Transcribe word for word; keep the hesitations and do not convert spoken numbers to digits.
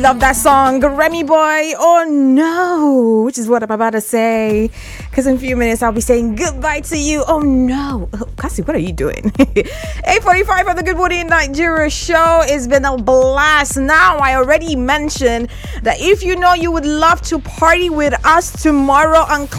Love that song, Remy Boy. Oh no, which is what I'm about to say. Because in a few minutes I'll be saying goodbye to you. Oh no, oh, Cassie, what are you doing? eight forty-five on the Good Morning Nigeria show. It's been a blast. Now I already mentioned that if you know you would love to party with us tomorrow on